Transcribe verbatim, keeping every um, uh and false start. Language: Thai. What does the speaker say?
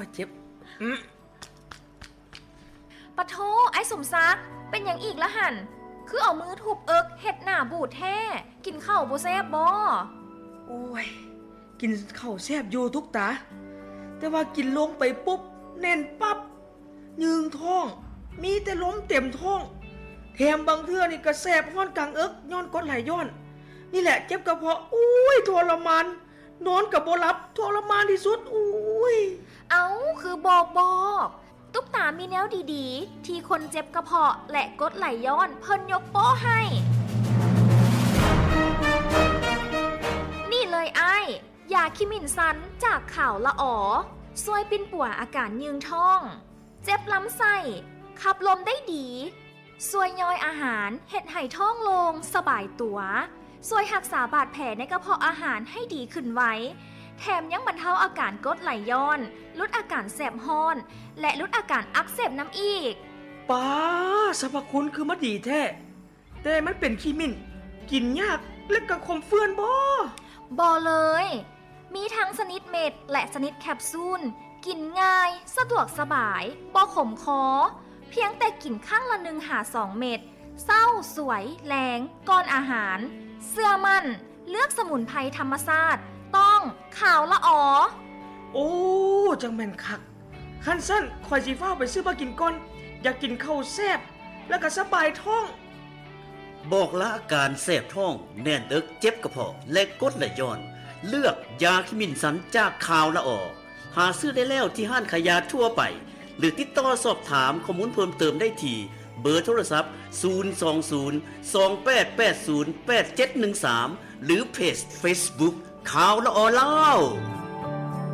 เจ็บปะโทไอ้สมซักเป็นอย่างอีกละหันคือเอามือทุบเอิกเฮ็ดหน้าบูดแท้กินข้าวบ่แซ่บบ่โอ้ยกินข้าวแซ่บอยู่ทุกตาแต่ว่ากินลงไปปุ๊บแน่นปั๊บยืงท้องมีแต่ล้มเต็มท้องแถมบางเทื่อนี่ก็แสบห้อนกลางเอิกย้อนกดไหลย้อนนี่แหละเจ็บกระเพาะอุ้ยทรมานนอนกับบ่หลับทรมานที่สุดอุ้ยเอาคือบอกบอกตุ๊กตามีแนวดีๆที่คนเจ็บกระเพาะและกดไหลย้อนเพิ่นยกโป้ให้นี่เลยไอ้ยาคิมินซันจากข่าวละอ๋อช่วยปิ้นปัวอาการยืงท้องเจ็บลำไส้ขับลมได้ดีช่วยย่อยอาหารเฮ็ดให้ท้องโลงสบายตัวช่วยรักษาบาดแผลในกระเพาะอาหารให้ดีขึ้นไว้แถมยังบรรเทาอาการกรดไหลย้อนลดอาการแสบฮ้อนและลดอาการอักเสบน้ำอีกป้าสรรพคุณคือมันดีแท้แต่มันเป็นขี้มิ้นกินยากและก็คมเฟื่อนบ่บ่เลยมีทั้งชนิดเม็ดและชนิดแคปซูลกินง่ายสะดวกสบายบ่ขมคอเพียงแต่กินข้างละหนึ่งหาสองเม็ดเศร้าสวยแรงก่อนอาหารเสื้อมั่นเลือกสมุนไพรธรรมชาติต้องข่าวละอ๋อโอ้จังแม่นคักคันสั้นคอยสิฟ้าไปซื้อมากินก่อนอยากกินข้าวแซ่บแล้วก็สบายท้องบอกละอาการแสบท้องแน่นเอิกเจ็บกระเพาะและกดไหลย้อนเลือกยาคิมินซันจากข่าวละอ๋อหาซื้อได้แล้วที่ห้างขายยาทั่วไปหรือติดต่อสอบถามข้อมูลเพิ่มเติมได้ที่เบอร์โทรศัพท์ศูนย์ สอง ศูนย์ สอง แปด แปด ศูนย์ แปด เจ็ด หนึ่ง สามหรือเพจ Facebook ข่าวละออเล่า